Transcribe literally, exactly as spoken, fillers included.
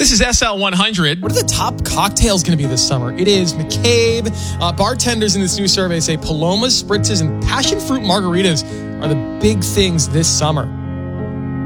This is S L one hundred. What are the top cocktails going to be this summer? It is McCabe. Uh, bartenders in this new survey say Palomas, spritzes, and passion fruit margaritas are the big things this summer.